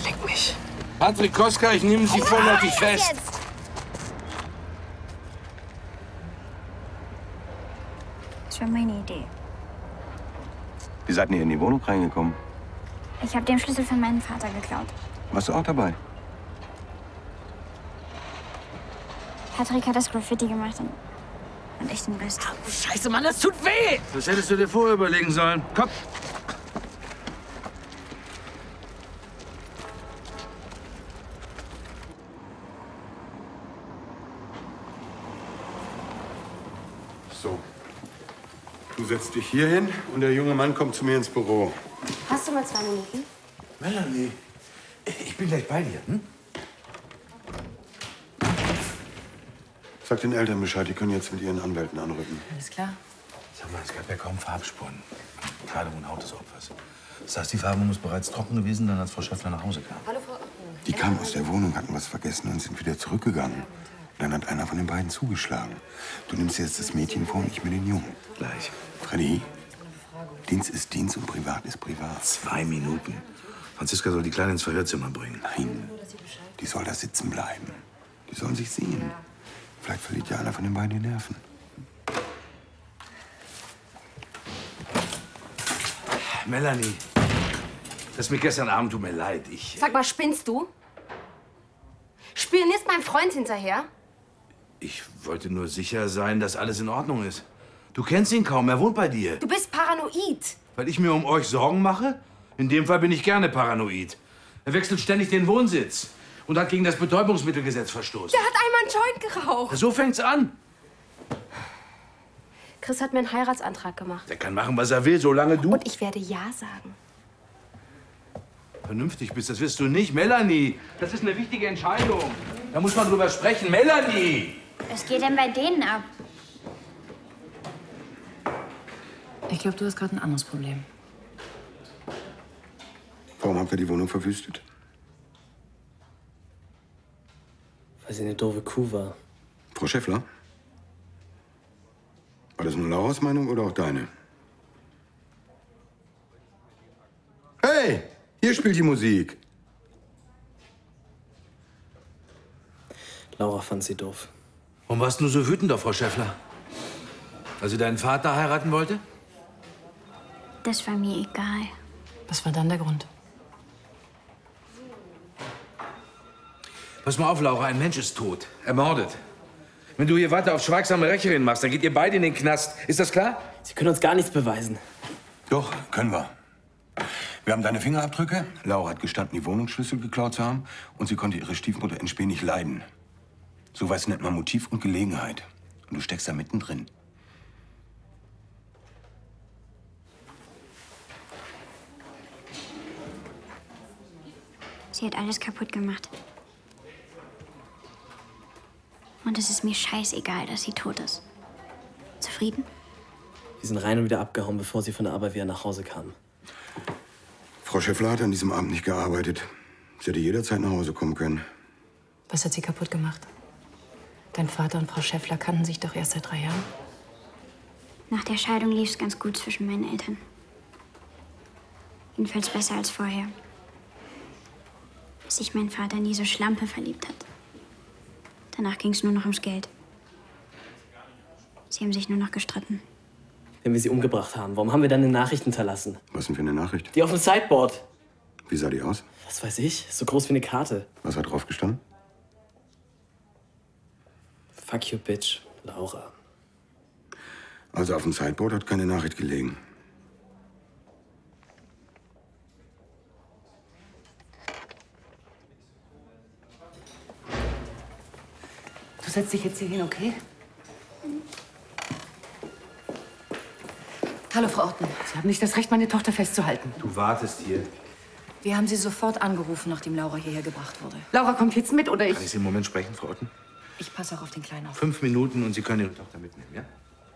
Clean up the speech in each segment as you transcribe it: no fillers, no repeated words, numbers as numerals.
Leck mich. Patrick Koska, ich nehme Sie vorläufig fest. Das war meine Idee. Wie seid ihr in die Wohnung reingekommen? Ich habe den Schlüssel von meinem Vater geklaut. Warst du auch dabei? Patrick hat das Graffiti gemacht und ich den Rest. Oh, Scheiße, Mann, das tut weh! Das hättest du dir vorher überlegen sollen. Komm. So. Du setzt dich hier hin und der junge Mann kommt zu mir ins Büro. Hast du mal 2 Minuten? Melanie, ich bin gleich bei dir. Hm? Sag den Eltern Bescheid, die können jetzt mit ihren Anwälten anrücken. Alles klar. Sag mal, es gab ja kaum Farbspuren. Am Kleidung und Haut des Opfers. Das heißt, die Farbe muss bereits trocken gewesen sein, als Frau Schäffler nach Hause kam. Hallo, Frau. Die kamen aus der Wohnung, hatten was vergessen und sind wieder zurückgegangen. Dann hat einer von den beiden zugeschlagen. Du nimmst jetzt das Mädchen vor und ich mir den Jungen. Gleich. Freddy, Dienst ist Dienst und Privat ist Privat. 2 Minuten. Franziska soll die Kleine ins Verhörzimmer bringen. Nein, die soll da sitzen bleiben. Die sollen sich sehen. Vielleicht verliert ja einer von den beiden die Nerven. Melanie, das mit gestern Abend tut mir leid. Sag mal, spinnst du? Spionierst meinem Freund hinterher? Ich wollte nur sicher sein, dass alles in Ordnung ist. Du kennst ihn kaum, er wohnt bei dir. Du bist paranoid. Weil ich mir um euch Sorgen mache? In dem Fall bin ich gerne paranoid. Er wechselt ständig den Wohnsitz und hat gegen das Betäubungsmittelgesetz verstoßen. Der hat einmal einen Joint geraucht. So fängt's an. Chris hat mir einen Heiratsantrag gemacht. Der kann machen, was er will, solange du Und ich werde Ja sagen. vernünftig bist. Das wirst du nicht. Melanie, das ist eine wichtige Entscheidung. Da muss man drüber sprechen. Melanie! Was geht denn bei denen ab? Ich glaube, du hast gerade ein anderes Problem. Warum habt ihr die Wohnung verwüstet? Weil sie eine doofe Kuh war. Frau Schäffler? War das nur Lauras Meinung oder auch deine? Hey, hier spielt die Musik. Laura fand sie doof. Warum warst du so wütend auf Frau Schäffler? Weil sie deinen Vater heiraten wollte? Das war mir egal. Was war dann der Grund? Pass mal auf, Laura, ein Mensch ist tot. Ermordet. Wenn du hier weiter auf schweigsame Rächerin machst, dann geht ihr beide in den Knast. Ist das klar? Sie können uns gar nichts beweisen. Doch, können wir. Wir haben deine Fingerabdrücke. Laura hat gestanden, die Wohnungsschlüssel geklaut zu haben. Und sie konnte ihre Stiefmutter in Spee nicht leiden. Sowas nennt man Motiv und Gelegenheit. Und du steckst da mittendrin. Sie hat alles kaputt gemacht. Und es ist mir scheißegal, dass sie tot ist. Zufrieden? Wir sind rein und wieder abgehauen, bevor sie von der Arbeit wieder nach Hause kamen. Frau Schäffler hat an diesem Abend nicht gearbeitet. Sie hätte jederzeit nach Hause kommen können. Was hat sie kaputt gemacht? Dein Vater und Frau Schäffler kannten sich doch erst seit 3 Jahren. Nach der Scheidung lief es ganz gut zwischen meinen Eltern. Jedenfalls besser als vorher. Bis sich mein Vater in diese Schlampe verliebt hat. Danach ging es nur noch ums Geld. Sie haben sich nur noch gestritten. Wenn wir sie umgebracht haben, warum haben wir dann eine Nachricht hinterlassen? Was denn für eine Nachricht? Die auf dem Sideboard. Wie sah die aus? Was weiß ich? So groß wie eine Karte. Was hat drauf gestanden? Fuck you, bitch. Laura. Also auf dem Sideboard hat keine Nachricht gelegen. Du setzt dich jetzt hier hin, okay? Hallo, Frau Orten. Sie haben nicht das Recht, meine Tochter festzuhalten. Du wartest hier. Wir haben sie sofort angerufen, nachdem Laura hierher gebracht wurde. Laura kommt jetzt mit, oder Kann ich Sie im Moment sprechen, Frau Otten? Ich passe auch auf den Kleinen auf. 5 Minuten und Sie können Ihre Tochter mitnehmen, ja?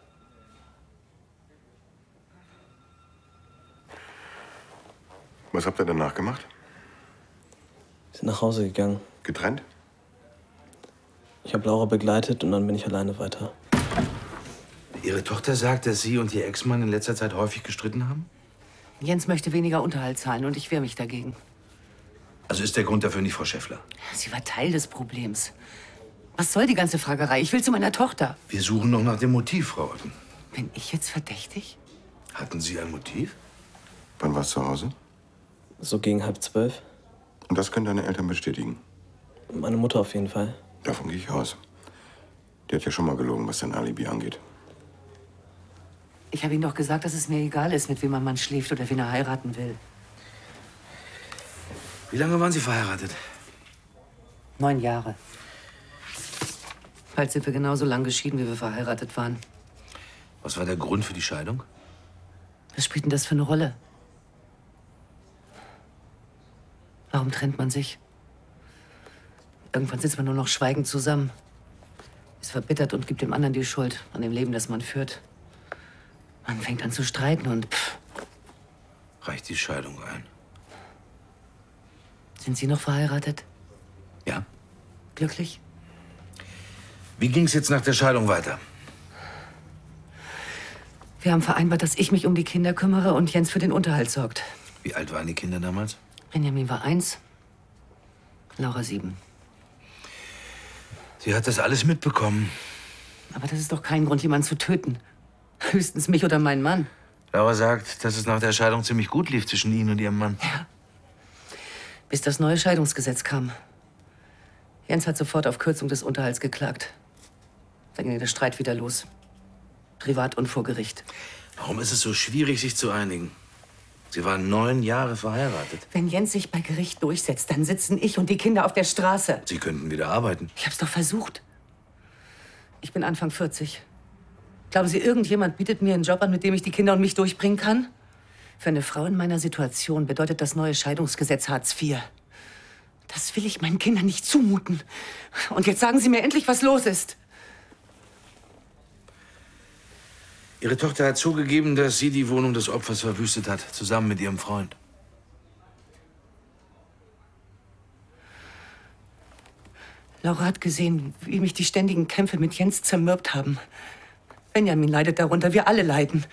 Was habt ihr danach gemacht? Wir sind nach Hause gegangen. Getrennt? Ich habe Laura begleitet und dann bin ich alleine weiter. Ihre Tochter sagt, dass Sie und Ihr Ex-Mann in letzter Zeit häufig gestritten haben? Jens möchte weniger Unterhalt zahlen und ich wehre mich dagegen. Also ist der Grund dafür nicht Frau Schäffler? Sie war Teil des Problems. Was soll die ganze Fragerei? Ich will zu meiner Tochter. Wir suchen noch nach dem Motiv, Frau Otten. Bin ich jetzt verdächtig? Hatten Sie ein Motiv? Wann warst du zu Hause? So gegen 11:30. Und das können deine Eltern bestätigen. Meine Mutter auf jeden Fall. Davon gehe ich aus. Die hat ja schon mal gelogen, was dein Alibi angeht. Ich habe Ihnen doch gesagt, dass es mir egal ist, mit wem ein Mann schläft oder wen er heiraten will. Wie lange waren Sie verheiratet? 9 Jahre. Bald sind wir genauso lang geschieden, wie wir verheiratet waren. Was war der Grund für die Scheidung? Was spielt denn das für eine Rolle? Warum trennt man sich? Irgendwann sitzt man nur noch schweigend zusammen. Ist verbittert und gibt dem anderen die Schuld an dem Leben, das man führt. Man fängt an zu streiten und Reicht die Scheidung ein? Sind Sie noch verheiratet? Ja. Glücklich? Wie ging es jetzt nach der Scheidung weiter? Wir haben vereinbart, dass ich mich um die Kinder kümmere und Jens für den Unterhalt sorgt. Wie alt waren die Kinder damals? Benjamin war 1, Laura 7. Sie hat das alles mitbekommen. Aber das ist doch kein Grund, jemanden zu töten. Höchstens mich oder meinen Mann. Laura sagt, dass es nach der Scheidung ziemlich gut lief zwischen Ihnen und Ihrem Mann. Ja. Bis das neue Scheidungsgesetz kam. Jens hat sofort auf Kürzung des Unterhalts geklagt. Dann ging der Streit wieder los. Privat und vor Gericht. Warum ist es so schwierig, sich zu einigen? Sie waren 9 Jahre verheiratet. Wenn Jens sich bei Gericht durchsetzt, dann sitzen ich und die Kinder auf der Straße. Sie könnten wieder arbeiten. Ich hab's doch versucht. Ich bin Anfang 40. Glauben Sie, irgendjemand bietet mir einen Job an, mit dem ich die Kinder und mich durchbringen kann? Für eine Frau in meiner Situation bedeutet das neue Scheidungsgesetz Hartz IV. Das will ich meinen Kindern nicht zumuten. Und jetzt sagen Sie mir endlich, was los ist. Ihre Tochter hat zugegeben, dass sie die Wohnung des Opfers verwüstet hat, zusammen mit ihrem Freund. Laura hat gesehen, wie mich die ständigen Kämpfe mit Jens zermürbt haben. Benjamin leidet darunter, wir alle leiden.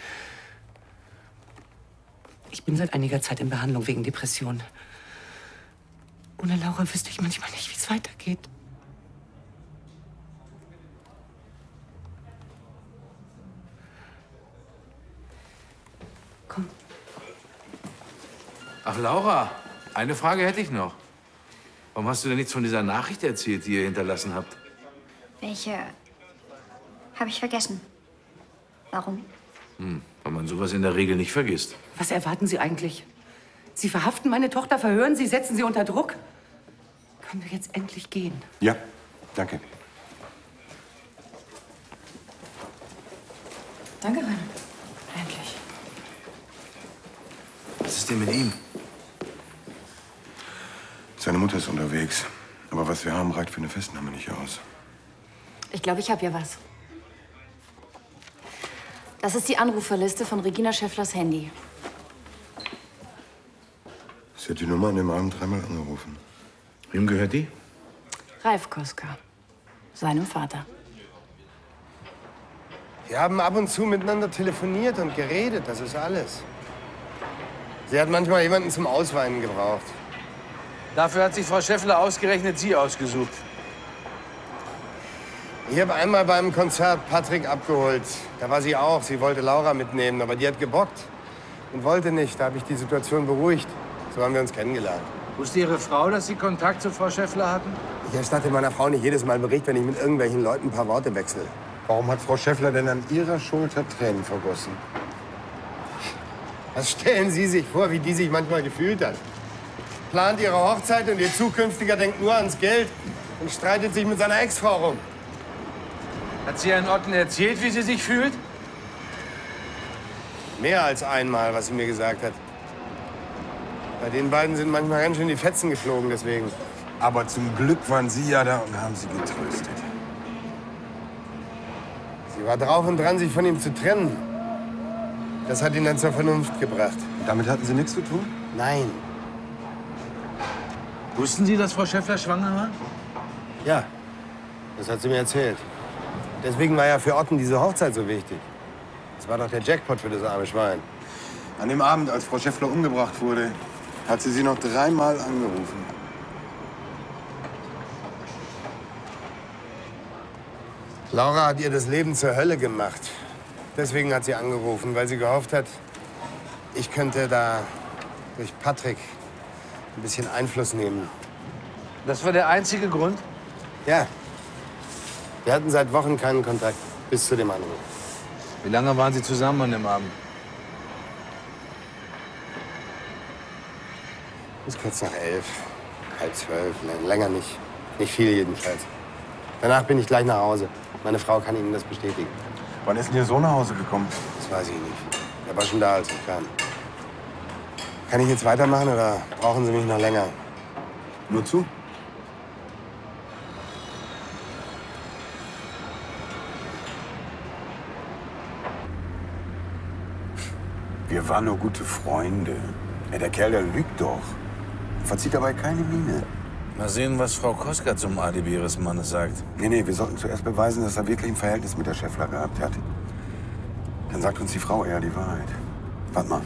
Ich bin seit einiger Zeit in Behandlung wegen Depression. Ohne Laura wüsste ich manchmal nicht, wie es weitergeht. Komm. Ach, Laura, eine Frage hätte ich noch. Warum hast du denn nichts von dieser Nachricht erzählt, die ihr hinterlassen habt? Welche habe ich vergessen. Warum? Weil man sowas in der Regel nicht vergisst. Was erwarten Sie eigentlich? Sie verhaften meine Tochter, verhören sie, setzen sie unter Druck? Können wir jetzt endlich gehen? Ja, danke. Danke, Rainer. Endlich. Was ist denn mit ihm? Seine Mutter ist unterwegs. Aber was wir haben, reicht für eine Festnahme nicht aus. Ich glaube, ich habe hier was. Das ist die Anruferliste von Regina Schäfflers Handy. Sie hat die Nummer an dem Abend 3-mal angerufen. Wem gehört die? Ralf Koska. Seinem Vater. Wir haben ab und zu miteinander telefoniert und geredet, das ist alles. Sie hat manchmal jemanden zum Ausweinen gebraucht. Dafür hat sich Frau Schäffler ausgerechnet Sie ausgesucht. Ich habe einmal beim Konzert Patrick abgeholt. Da war sie auch. Sie wollte Laura mitnehmen, aber die hat gebockt und wollte nicht. Da habe ich die Situation beruhigt. So haben wir uns kennengelernt. Wusste Ihre Frau, dass Sie Kontakt zu Frau Schäffler hatten? Ich erstatte meiner Frau nicht jedes Mal einen Bericht, wenn ich mit irgendwelchen Leuten ein paar Worte wechsle. Warum hat Frau Schäffler denn an Ihrer Schulter Tränen vergossen? Was stellen Sie sich vor, wie die sich manchmal gefühlt hat? Plant ihre Hochzeit und ihr Zukünftiger denkt nur ans Geld und streitet sich mit seiner Ex-Frau rum. Hat sie Herrn Otten erzählt, wie sie sich fühlt? Mehr als einmal, was sie mir gesagt hat. Bei den beiden sind manchmal ganz schön die Fetzen geflogen, deswegen. Aber zum Glück waren Sie ja da und haben sie getröstet. Sie war drauf und dran, sich von ihm zu trennen. Das hat ihn dann zur Vernunft gebracht. Und damit hatten Sie nichts zu tun? Nein. Wussten Sie, dass Frau Schäffler schwanger war? Ja, das hat sie mir erzählt. Deswegen war ja für Otten diese Hochzeit so wichtig. Das war doch der Jackpot für das arme Schwein. An dem Abend, als Frau Schäffler umgebracht wurde, hat sie noch 3-mal angerufen. Laura hat ihr das Leben zur Hölle gemacht. Deswegen hat sie angerufen, weil sie gehofft hat, ich könnte da durch Patrick ein bisschen Einfluss nehmen. Das war der einzige Grund? Ja. Wir hatten seit Wochen keinen Kontakt, bis zu dem Anruf. Wie lange waren Sie zusammen an dem Abend? Bis kurz nach 11, halb 12, nein, länger nicht. Nicht viel jedenfalls. Danach bin ich gleich nach Hause. Meine Frau kann Ihnen das bestätigen. Wann ist denn Ihr Sohn nach Hause gekommen? Das weiß ich nicht. Er war schon da, als ich kam. Kann ich jetzt weitermachen oder brauchen Sie mich noch länger? Nur zu. Wir waren nur gute Freunde. Ja, der Kerl, der lügt doch. Verzieht dabei keine Miene. Mal sehen, was Frau Koska zum Alibi Ihres Mannes sagt. Nee, wir sollten zuerst beweisen, dass er wirklich ein Verhältnis mit der Schäffler gehabt hat. Dann sagt uns die Frau eher die Wahrheit. Warte mal.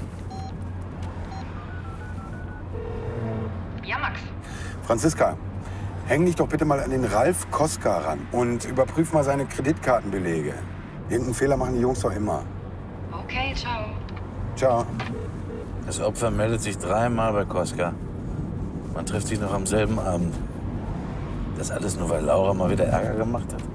Ja, Max. Franziska, häng dich doch bitte mal an den Ralf Koska ran und überprüf mal seine Kreditkartenbelege. Irgendeinen Fehler machen die Jungs doch immer. Okay, ciao. Ciao. Das Opfer meldet sich 3-mal bei Koska. Man trifft sich noch am selben Abend. Das alles nur, weil Laura mal wieder Ärger gemacht hat.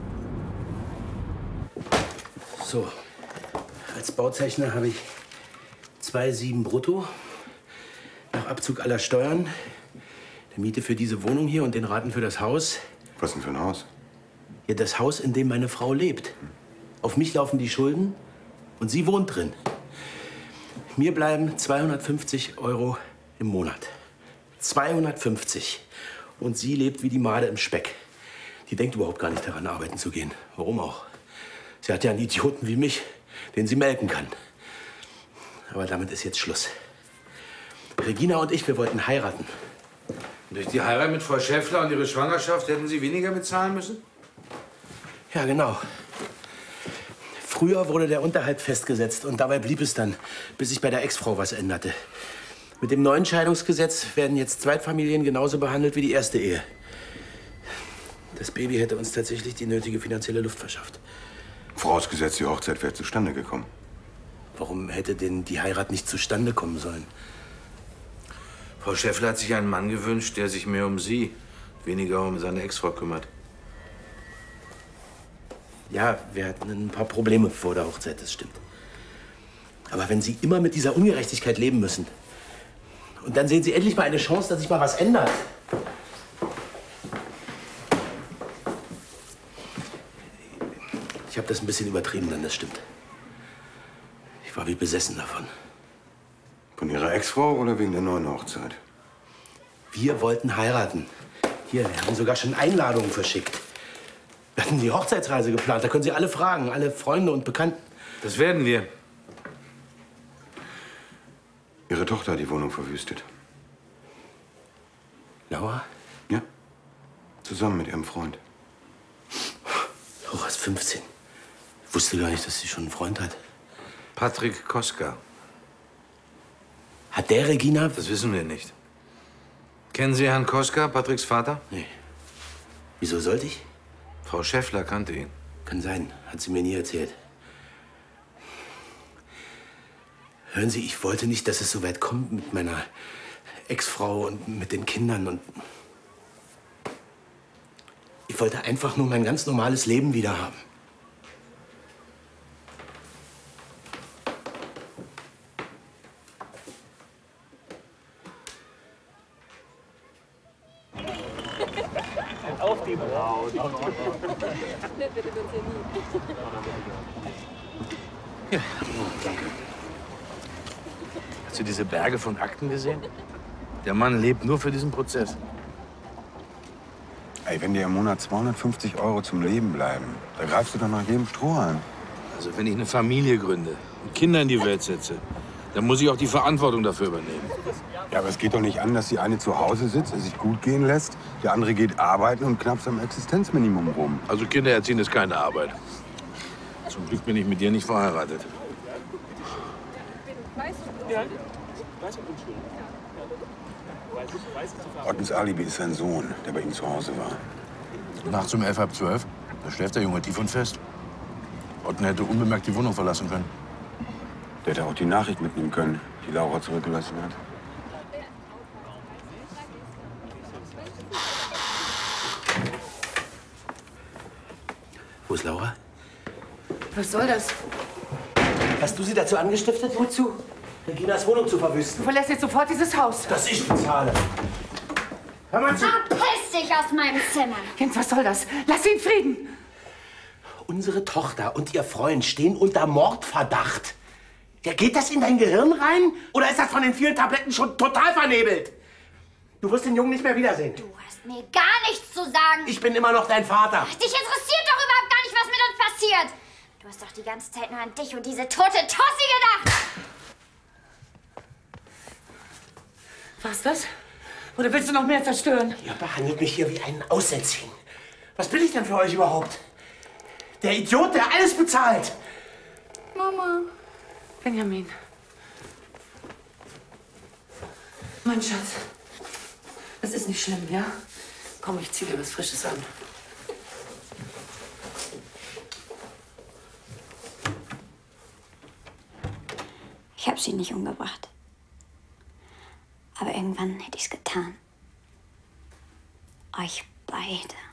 So, als Bauzeichner habe ich 2,7 brutto. Nach Abzug aller Steuern, der Miete für diese Wohnung hier und den Raten für das Haus. Was denn für ein Haus? Ja, das Haus, in dem meine Frau lebt. Auf mich laufen die Schulden und sie wohnt drin. Mir bleiben 250 € im Monat. 250. Und sie lebt wie die Made im Speck. Die denkt überhaupt gar nicht daran, arbeiten zu gehen. Warum auch? Sie hat ja einen Idioten wie mich, den sie melken kann. Aber damit ist jetzt Schluss. Regina und ich, wir wollten heiraten. Und durch die Heirat mit Frau Schäffler und ihre Schwangerschaft hätten Sie weniger bezahlen müssen? Ja, genau. Früher wurde der Unterhalt festgesetzt und dabei blieb es dann, bis sich bei der Ex-Frau was änderte. Mit dem neuen Scheidungsgesetz werden jetzt Zweitfamilien genauso behandelt wie die erste Ehe. Das Baby hätte uns tatsächlich die nötige finanzielle Luft verschafft. Vorausgesetzt, die Hochzeit wäre zustande gekommen. Warum hätte denn die Heirat nicht zustande kommen sollen? Frau Schäffler hat sich einen Mann gewünscht, der sich mehr um Sie, weniger um seine Ex-Frau kümmert. Ja, wir hatten ein paar Probleme vor der Hochzeit, das stimmt. Aber wenn Sie immer mit dieser Ungerechtigkeit leben müssen und dann sehen Sie endlich mal eine Chance, dass sich mal was ändert. Ich habe das ein bisschen übertrieben dann, das stimmt. Ich war wie besessen davon. Von Ihrer Ex-Frau oder wegen der neuen Hochzeit? Wir wollten heiraten. Hier, wir haben sogar schon Einladungen verschickt. Wir hatten die Hochzeitsreise geplant. Da können Sie alle fragen, alle Freunde und Bekannten. Das werden wir. Ihre Tochter hat die Wohnung verwüstet. Laura? Ja. Zusammen mit ihrem Freund. Laura ist 15. Ich wusste gar nicht, dass sie schon einen Freund hat. Patrick Koska. Hat der Regina? Das wissen wir nicht. Kennen Sie Herrn Koska, Patricks Vater? Nee. Wieso sollte ich? Frau Schäffler kannte ihn. Kann sein. Hat sie mir nie erzählt. Hören Sie, ich wollte nicht, dass es so weit kommt mit meiner Ex-Frau und mit den Kindern. Und ich wollte einfach nur mein ganz normales Leben wieder haben. Auf die Braut. Ja, danke. Hast du diese Berge von Akten gesehen? Der Mann lebt nur für diesen Prozess. Ey, wenn dir im Monat 250 € zum Leben bleiben, da greifst du doch nach jedem Strohhalm. Also wenn ich eine Familie gründe und Kinder in die Welt setze, dann muss ich auch die Verantwortung dafür übernehmen. Ja, aber es geht doch nicht an, dass die eine zu Hause sitzt, es sich gut gehen lässt, der andere geht arbeiten und knappst am Existenzminimum rum. Also Kinder erziehen ist keine Arbeit. Zum Glück bin ich mit dir nicht verheiratet. Ottens Alibi ist sein Sohn, der bei ihm zu Hause war. Nachts um 11, halb 12? Da schläft der Junge tief und fest. Otten hätte unbemerkt die Wohnung verlassen können. Der hätte auch die Nachricht mitnehmen können, die Laura zurückgelassen hat. Wo ist Laura? Was soll das? Hast du sie dazu angestiftet? Wozu? Reginas Wohnung zu Du verwüsten. verlässt jetzt sofort dieses Haus. Das ich bezahle. Hör mal zu. Verpiss dich aus meinem Zimmer! Jens, was soll das? Lass sie in Frieden! Unsere Tochter und ihr Freund stehen unter Mordverdacht. Ja, geht das in dein Gehirn rein? Oder ist das von den vielen Tabletten schon total vernebelt? Du wirst den Jungen nicht mehr wiedersehen. Du hast mir gar nichts zu sagen! Ich bin immer noch dein Vater. Dich interessiert doch überhaupt gar nicht, was mit uns passiert! Du hast doch die ganze Zeit nur an dich und diese tote Tossi gedacht! Was das? Oder willst du noch mehr zerstören? Ihr behandelt mich hier wie einen Aussätzigen. Was bin ich denn für euch überhaupt? Der Idiot, der alles bezahlt. Mama. Benjamin. Mein Schatz. Das ist nicht schlimm, ja? Komm, ich zieh dir was Frisches an. Ich habe sie nicht umgebracht. Aber irgendwann hätte ich's getan. Euch beide.